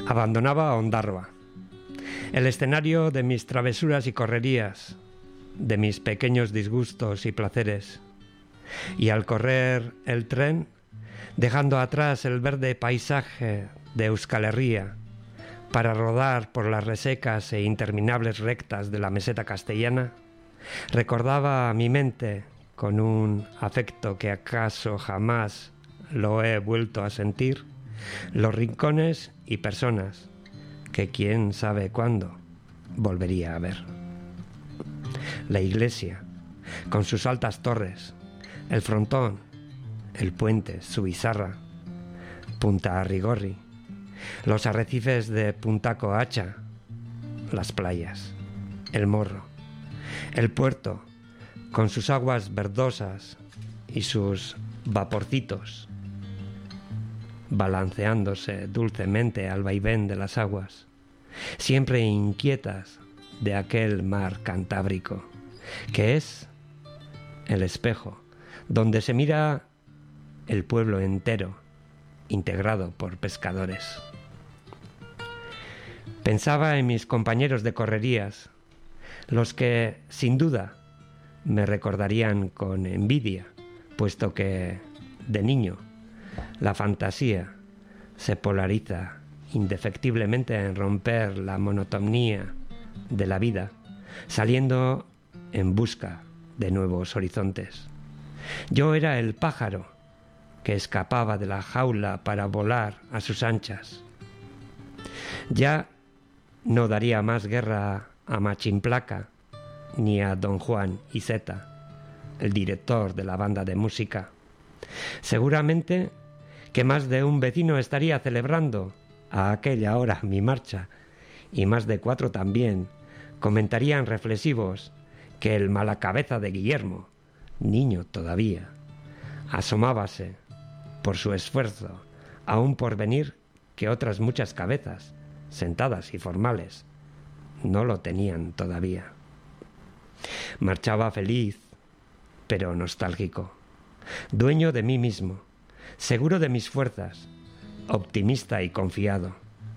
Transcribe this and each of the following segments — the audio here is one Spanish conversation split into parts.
Abandonaba Ondarroa, el escenario de mis travesuras y correrías, de mis pequeños disgustos y placeres. Y al correr el tren, dejando atrás el verde paisaje de Euskal Herria, para rodar por las resecas e interminables rectas de la meseta castellana, recordaba a mi mente, con un afecto que acaso jamás lo he vuelto a sentir, los rincones y personas que quién sabe cuándo volvería a ver. La iglesia, con sus altas torres, el frontón, el puente, su bizarra, Punta Arrigorri, los arrecifes de Punta Coacha, las playas, el Morro, el puerto, con sus aguas verdosas y sus vaporcitos, balanceándose dulcemente al vaivén de las aguas, siempre inquietas de aquel mar Cantábrico, que es el espejo donde se mira el pueblo entero, integrado por pescadores. Pensaba en mis compañeros de correrías, los que, sin duda, me recordarían con envidia, puesto que, de niño, la fantasía se polariza indefectiblemente en romper la monotonía de la vida, saliendo en busca de nuevos horizontes. Yo era el pájaro que escapaba de la jaula para volar a sus anchas. Ya no daría más guerra a Machimplaca ni a don Juan Iceta, el director de la banda de música. Seguramente que más de un vecino estaría celebrando a aquella hora mi marcha, y más de 4 también comentarían reflexivos que el malacabeza de Guillermo, niño todavía, asomábase por su esfuerzo a un porvenir que otras muchas cabezas, sentadas y formales, no lo tenían todavía. Marchaba feliz, pero nostálgico, dueño de mí mismo, seguro de mis fuerzas, optimista y confiado.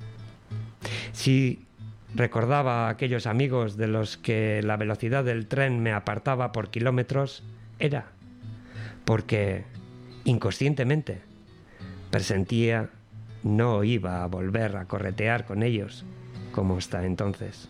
Si recordaba a aquellos amigos de los que la velocidad del tren me apartaba por kilómetros, era porque, inconscientemente, presentía no iba a volver a corretear con ellos como hasta entonces.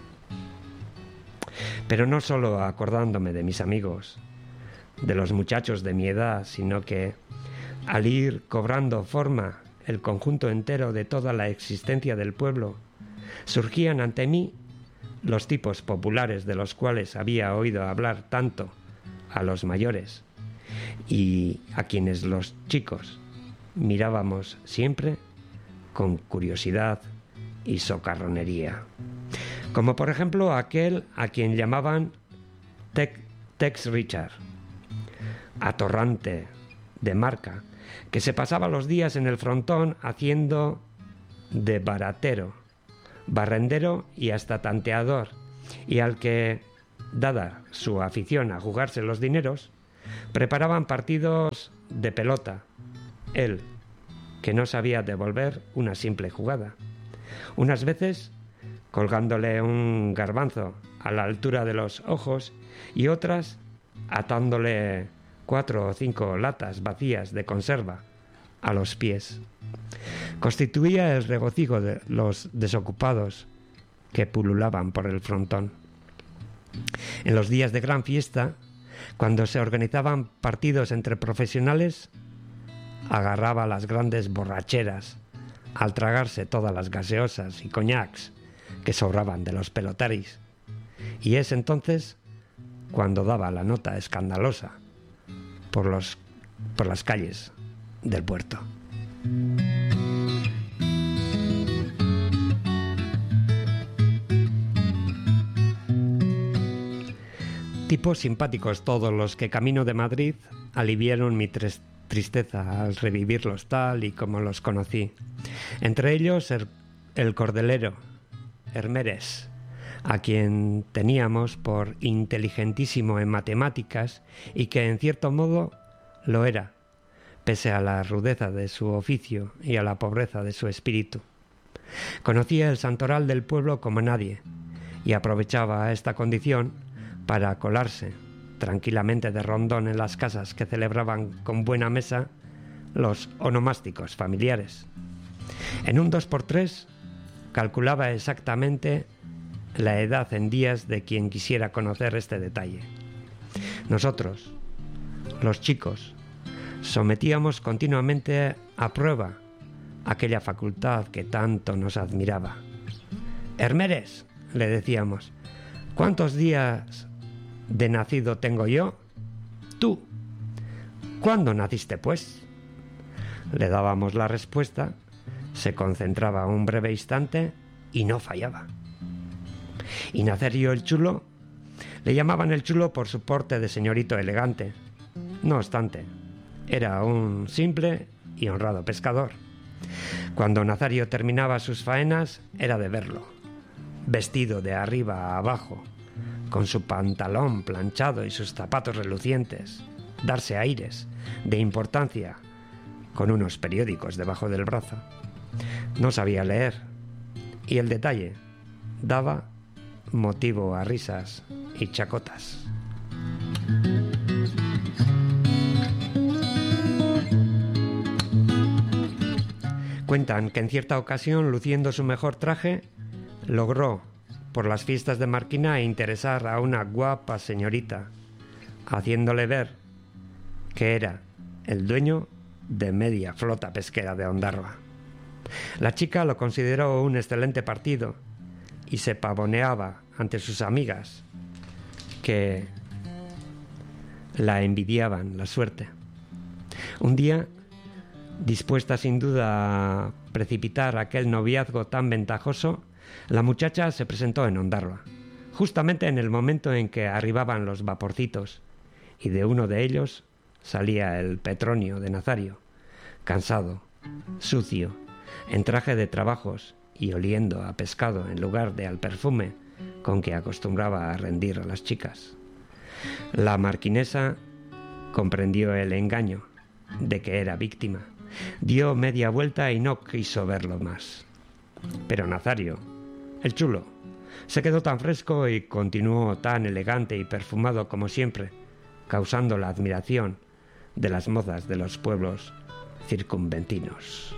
Pero no solo acordándome de mis amigos, de los muchachos de mi edad, sino que, al ir cobrando forma el conjunto entero de toda la existencia del pueblo, surgían ante mí los tipos populares de los cuales había oído hablar tanto a los mayores y a quienes los chicos mirábamos siempre con curiosidad y socarronería. Como por ejemplo aquel a quien llamaban Tex Richard, atorrante de marca, que se pasaba los días en el frontón haciendo de baratero, barrendero y hasta tanteador, y al que, dada su afición a jugarse los dineros, preparaban partidos de pelota, él, que no sabía devolver una simple jugada, unas veces colgándole un garbanzo a la altura de los ojos y otras atándole 4 o 5 latas vacías de conserva a los pies. Constituía el regocijo de los desocupados que pululaban por el frontón. En los días de gran fiesta, cuando se organizaban partidos entre profesionales, agarraba las grandes borracheras al tragarse todas las gaseosas y coñacs que sobraban de los pelotaris, y es entonces cuando daba la nota escandalosa por las calles del puerto. Tipos simpáticos todos los que camino de Madrid aliviaron mi tristeza al revivirlos tal y como los conocí. Entre ellos el cordelero, Hermeres, a quien teníamos por inteligentísimo en matemáticas y que en cierto modo lo era, pese a la rudeza de su oficio y a la pobreza de su espíritu. Conocía el santoral del pueblo como nadie y aprovechaba esta condición para colarse tranquilamente de rondón en las casas que celebraban con buena mesa los onomásticos familiares. En un 2x3 calculaba exactamente la edad en días de quien quisiera conocer este detalle. Nosotros, los chicos, sometíamos continuamente a prueba aquella facultad que tanto nos admiraba. «Hermeres», le decíamos, «¿cuántos días de nacido tengo yo?» «Tú». «¿Cuándo naciste, pues?» Le dábamos la respuesta, se concentraba un breve instante y no fallaba. Y Nazario el Chulo, le llamaban el Chulo por su porte de señorito elegante. No obstante, era un simple y honrado pescador. Cuando Nazario terminaba sus faenas, era de verlo, vestido de arriba a abajo, con su pantalón planchado y sus zapatos relucientes, darse aires de importancia con unos periódicos debajo del brazo. No sabía leer, y el detalle daba motivo a risas y chacotas. Cuentan que en cierta ocasión, luciendo su mejor traje, logró, por las fiestas de Marquina, interesar a una guapa señorita, haciéndole ver que era el dueño de media flota pesquera de Ondarroa. La chica lo consideró un excelente partido y se pavoneaba ante sus amigas que la envidiaban la suerte. Un día, dispuesta sin duda a precipitar aquel noviazgo tan ventajoso, la muchacha se presentó en Ondarroa, justamente en el momento en que arribaban los vaporcitos, y de uno de ellos salía el Petronio de Nazario, cansado, sucio, en traje de trabajos y oliendo a pescado en lugar de al perfume con que acostumbraba a rendir a las chicas. La marquinesa comprendió el engaño de que era víctima, dio media vuelta y no quiso verlo más. Pero Nazario, el Chulo, se quedó tan fresco y continuó tan elegante y perfumado como siempre, causando la admiración de las mozas de los pueblos circunvecinos.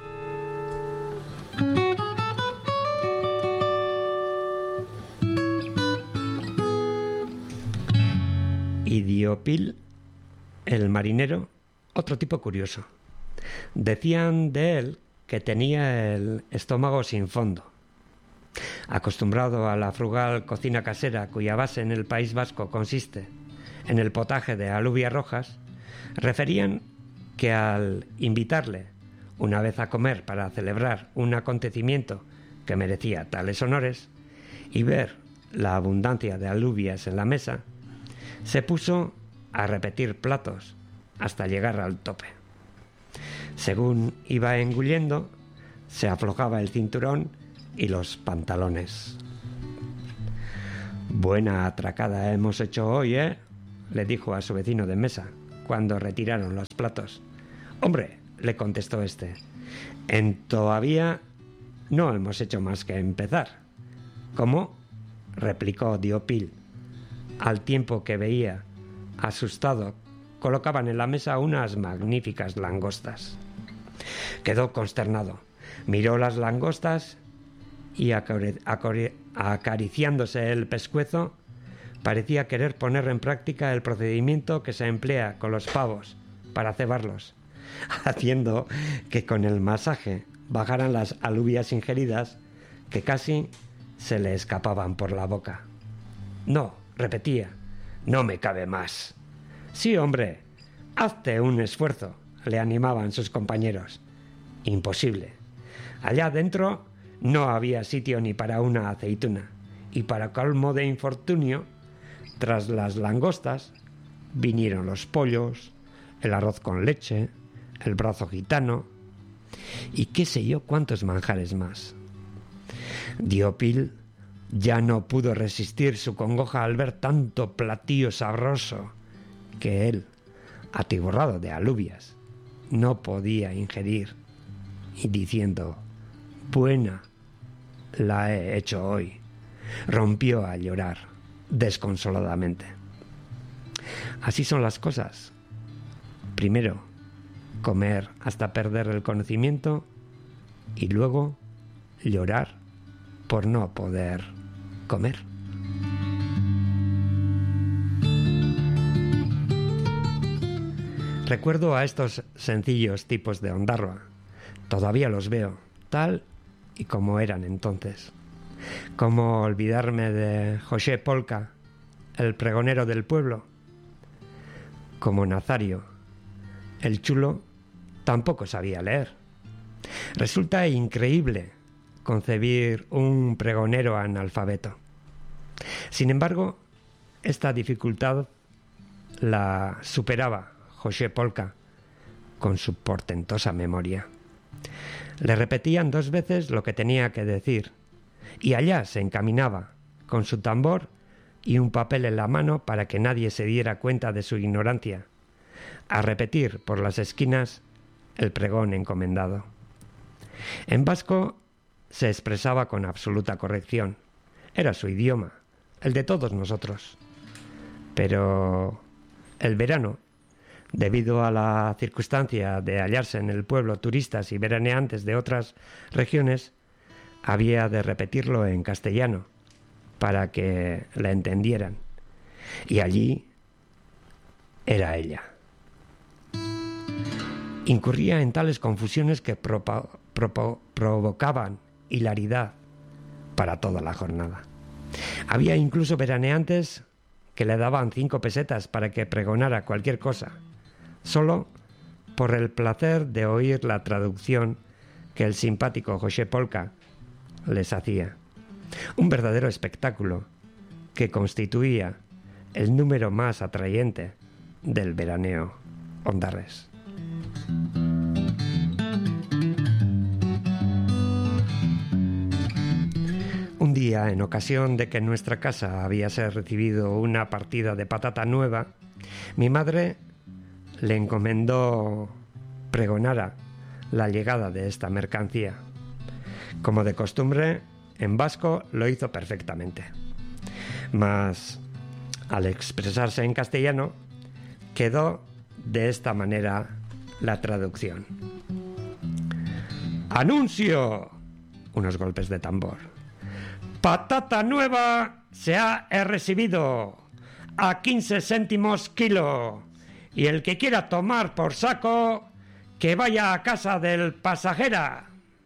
Y Diopil, el marinero, otro tipo curioso. Decían de él que tenía el estómago sin fondo. Acostumbrado a la frugal cocina casera, cuya base en el País Vasco consiste en el potaje de alubias rojas, referían que al invitarle una vez a comer para celebrar un acontecimiento que merecía tales honores y ver la abundancia de alubias en la mesa, se puso a repetir platos hasta llegar al tope. Según iba engullendo, se aflojaba el cinturón y los pantalones. «Buena atracada hemos hecho hoy, ¿eh?», le dijo a su vecino de mesa cuando retiraron los platos. «Hombre», le contestó este, «en todavía no hemos hecho más que empezar». «¿Cómo?», replicó Diopil, al tiempo que veía, asustado, colocaban en la mesa unas magníficas langostas. Quedó consternado, miró las langostas y acariciándose el pescuezo, parecía querer poner en práctica el procedimiento que se emplea con los pavos para cebarlos, haciendo que con el masaje bajaran las alubias ingeridas que casi se le escapaban por la boca. «No», repetía, «no me cabe más». «Sí, hombre, hazte un esfuerzo», le animaban sus compañeros. Imposible. Allá dentro no había sitio ni para una aceituna, y para colmo de infortunio, tras las langostas vinieron los pollos, el arroz con leche, el brazo gitano y qué sé yo cuántos manjares más. Diopil ya no pudo resistir su congoja al ver tanto platillo sabroso que él, atiborrado de alubias, no podía ingerir, y diciendo buena la he hecho hoy. Rompió a llorar desconsoladamente. Así son las cosas. Primero, comer hasta perder el conocimiento y luego llorar por no poder comer. Recuerdo a estos sencillos tipos de Ondarroa. Todavía los veo, tal y como eran entonces. ¿Cómo olvidarme de José Polka, el pregonero del pueblo? Como Nazario, el chulo, tampoco sabía leer. Resulta increíble concebir un pregonero analfabeto. Sin embargo, esta dificultad la superaba José Polka con su portentosa memoria. Le repetían 2 veces lo que tenía que decir y allá se encaminaba con su tambor y un papel en la mano para que nadie se diera cuenta de su ignorancia, a repetir por las esquinas el pregón encomendado. En vasco se expresaba con absoluta corrección. Era su idioma, el de todos nosotros. Pero el verano, debido a la circunstancia de hallarse en el pueblo turistas y veraneantes de otras regiones, había de repetirlo en castellano para que la entendieran. Y allí era ella. Incurría en tales confusiones que provocaban hilaridad para toda la jornada. Había incluso veraneantes que le daban 5 pesetas para que pregonara cualquier cosa, solo por el placer de oír la traducción que el simpático José Polka les hacía. Un verdadero espectáculo que constituía el número más atrayente del veraneo ondarrés. Un día, en ocasión de que en nuestra casa habíase recibido una partida de patata nueva, mi madre le encomendó pregonara la llegada de esta mercancía. Como de costumbre, en vasco lo hizo perfectamente. Mas, al expresarse en castellano, quedó de esta manera la traducción. ¡Anuncio! Unos golpes de tambor. ¡Patata nueva se ha recibido! A 15 céntimos kilo. Y el que quiera tomar por saco, que vaya a casa del pasajera.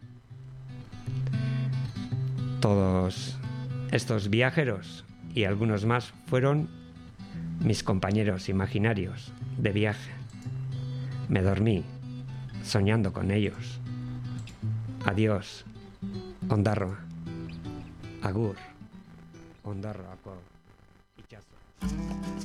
Todos estos viajeros y algunos más fueron mis compañeros imaginarios de viaje. Me dormí soñando con ellos. Adiós, Ondarroa. Agur, Ondarroako itxaso.